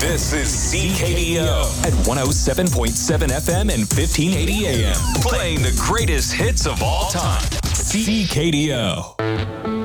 This is CKDO at 107.7 FM and 1580 AM. Playing the greatest hits of all time. CKDO.